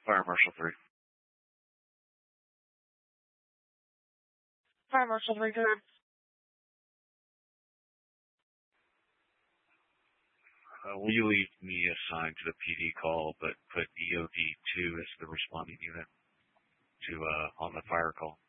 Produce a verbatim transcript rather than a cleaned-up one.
Fire Marshal three. Fire Marshal three, go ahead. Uh, will you leave me assigned to the P D call, but put E O D two as the responding unit to uh, on the fire call?